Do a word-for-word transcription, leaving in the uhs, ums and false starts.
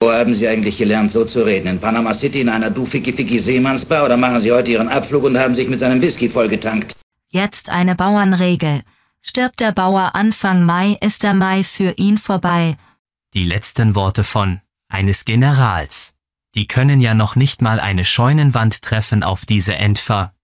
Wo haben Sie eigentlich gelernt, so zu reden? In Panama City in einer Du-Ficky-Ficky-Seemannsbar oder machen Sie heute Ihren Abflug und haben sich mit seinem Whisky vollgetankt? Jetzt eine Bauernregel. Stirbt der Bauer Anfang Mai, ist der Mai für ihn vorbei. Die letzten Worte von eines Generals. Die können ja noch nicht mal eine Scheunenwand treffen auf diese Entfer.